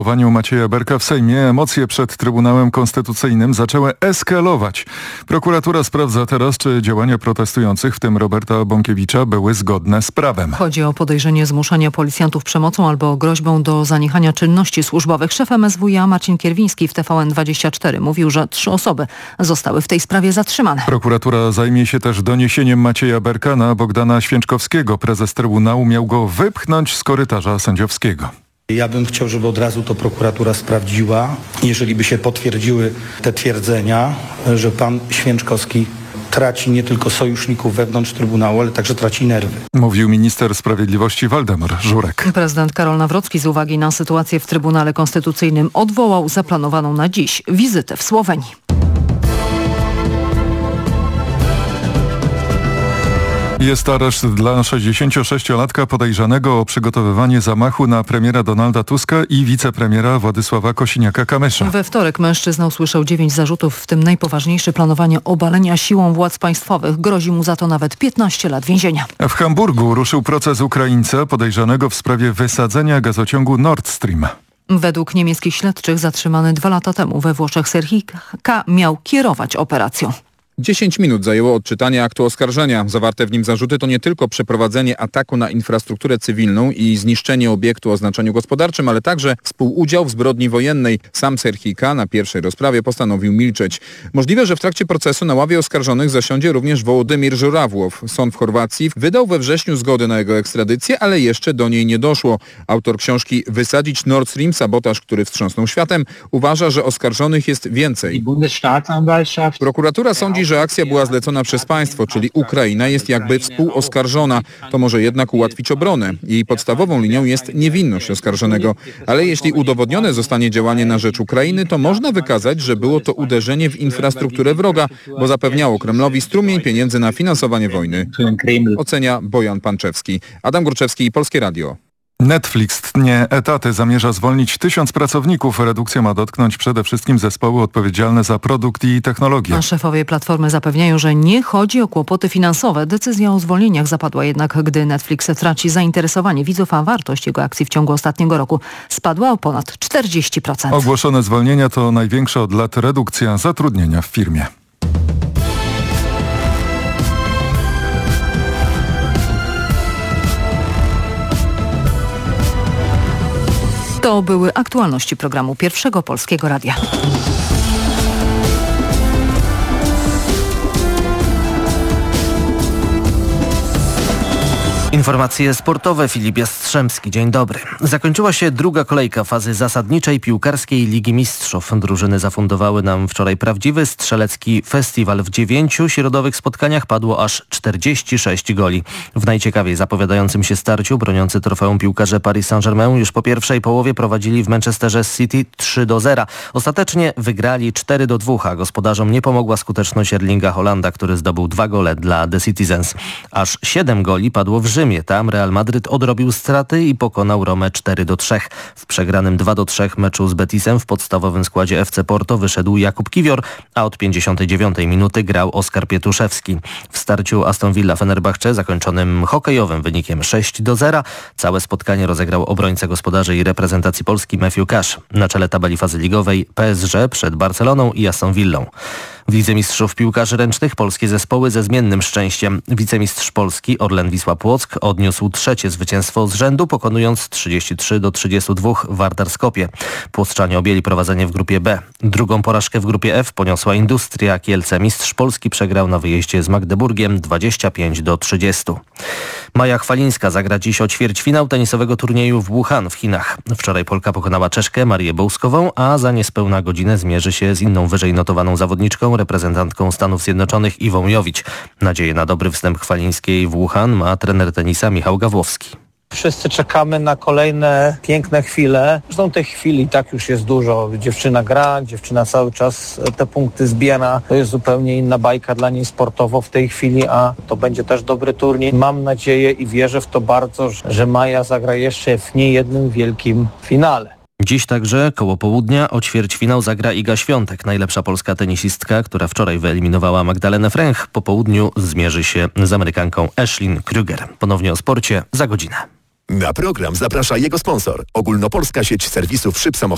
Macieja Berka w Sejmie emocje przed Trybunałem Konstytucyjnym zaczęły eskalować. Prokuratura sprawdza teraz, czy działania protestujących, w tym Roberta Bąkiewicza, były zgodne z prawem. Chodzi o podejrzenie zmuszania policjantów przemocą albo groźbą do zaniechania czynności służbowych. Szef MSWiA Marcin Kierwiński w TVN24 mówił, że 3 osoby zostały w tej sprawie zatrzymane. Prokuratura zajmie się też doniesieniem Macieja Berka na Bogdana Święczkowskiego. Prezes Trybunału miał go wypchnąć z korytarza sędziowskiego. Ja bym chciał, żeby od razu to prokuratura sprawdziła, jeżeli by się potwierdziły te twierdzenia, że pan Święczkowski traci nie tylko sojuszników wewnątrz Trybunału, ale także traci nerwy. Mówił minister sprawiedliwości Waldemar Żurek. Prezydent Karol Nawrocki z uwagi na sytuację w Trybunale Konstytucyjnym odwołał zaplanowaną na dziś wizytę w Słowenii. Jest areszt dla 66-latka podejrzanego o przygotowywanie zamachu na premiera Donalda Tuska i wicepremiera Władysława Kosiniaka-Kamysza. We wtorek mężczyzna usłyszał 9 zarzutów, w tym najpoważniejszy planowanie obalenia siłą władz państwowych. Grozi mu za to nawet 15 lat więzienia. W Hamburgu ruszył proces Ukraińca podejrzanego w sprawie wysadzenia gazociągu Nord Stream. Według niemieckich śledczych zatrzymany 2 lata temu we Włoszech Serhika miał kierować operacją. 10 minut zajęło odczytanie aktu oskarżenia. Zawarte w nim zarzuty to nie tylko przeprowadzenie ataku na infrastrukturę cywilną i zniszczenie obiektu o znaczeniu gospodarczym, ale także współudział w zbrodni wojennej. Sam Serhika na pierwszej rozprawie postanowił milczeć. Możliwe, że w trakcie procesu na ławie oskarżonych zasiądzie również Wołodymir Żurawłow. Sąd w Chorwacji wydał we wrześniu zgodę na jego ekstradycję, ale jeszcze do niej nie doszło. Autor książki Wysadzić Nord Stream, sabotaż, który wstrząsnął światem, uważa, że oskarżonych jest więcej. Prokuratura sądzi, że akcja była zlecona przez państwo, czyli Ukraina jest jakby współoskarżona. To może jednak ułatwić obronę. Jej podstawową linią jest niewinność oskarżonego. Ale jeśli udowodnione zostanie działanie na rzecz Ukrainy, to można wykazać, że było to uderzenie w infrastrukturę wroga, bo zapewniało Kremlowi strumień pieniędzy na finansowanie wojny. Ocenia Bojan Panczewski. Adam Górczewski, Polskie Radio. Netflix tnie etaty, zamierza zwolnić 1000 pracowników. Redukcja ma dotknąć przede wszystkim zespoły odpowiedzialne za produkt i technologię. A szefowie platformy zapewniają, że nie chodzi o kłopoty finansowe. Decyzja o zwolnieniach zapadła jednak, gdy Netflix traci zainteresowanie widzów, a wartość jego akcji w ciągu ostatniego roku spadła o ponad 40%. Ogłoszone zwolnienia to największa od lat redukcja zatrudnienia w firmie. To były aktualności programu Pierwszego Polskiego Radia. Informacje sportowe. Filip Jastrzębski. Dzień dobry. Zakończyła się druga kolejka fazy zasadniczej piłkarskiej Ligi Mistrzów. Drużyny zafundowały nam wczoraj prawdziwy strzelecki festiwal. W 9 środowych spotkaniach padło aż 46 goli. W najciekawiej zapowiadającym się starciu broniący trofeum piłkarze Paris Saint-Germain już po pierwszej połowie prowadzili w Manchesterze City 3-0. Ostatecznie wygrali 4-2, a gospodarzom nie pomogła skuteczność Erlinga Holanda, który zdobył 2 gole dla The Citizens. Aż 7 goli padło w Rzymie. Tam Real Madryt odrobił straty i pokonał Romę 4-3. W przegranym 2-3 meczu z Betisem w podstawowym składzie FC Porto wyszedł Jakub Kiwior, a od 59 minuty grał Oskar Pietuszewski. W starciu Aston Villa-Fenerbahce zakończonym hokejowym wynikiem 6-0 całe spotkanie rozegrał obrońca gospodarzy i reprezentacji Polski Matthew Cash. Na czele tabeli fazy ligowej PSG przed Barceloną i Aston Villą. W Lidze Mistrzów Piłkarzy Ręcznych polskie zespoły ze zmiennym szczęściem. Wicemistrz Polski Orlen Wisła Płock odniósł 3. zwycięstwo z rzędu, pokonując 33-32 Vardar Skopje. Płockczanie objęli prowadzenie w grupie B. Drugą porażkę w grupie F poniosła Industria Kielce. Mistrz Polski przegrał na wyjeździe z Magdeburgiem 25-30. Maja Chwalińska zagra dziś o ćwierćfinał tenisowego turnieju w Wuhan w Chinach. Wczoraj Polka pokonała Czeszkę Marię Bołskową, a za niespełna godzinę zmierzy się z inną wyżej notowaną zawodniczką, reprezentantką Stanów Zjednoczonych Iwą Jowicz. Nadzieję na dobry wstęp Chwalińskiej w Wuhan ma trener tenisa Michał Gawłowski. Wszyscy czekamy na kolejne piękne chwile. Zresztą tych chwil i tak już jest dużo. Dziewczyna gra, dziewczyna cały czas te punkty zbiera. To jest zupełnie inna bajka dla niej sportowo w tej chwili, a to będzie też dobry turniej. Mam nadzieję i wierzę w to bardzo, że Maja zagra jeszcze w niejednym wielkim finale. Dziś także koło południa o ćwierćfinał zagra Iga Świątek, najlepsza polska tenisistka, która wczoraj wyeliminowała Magdalenę Fręch. Po południu zmierzy się z Amerykanką Ashlyn Kruger. Ponownie o sporcie za godzinę. Na program zaprasza jego sponsor. Ogólnopolska sieć serwisów szyb samochodowych.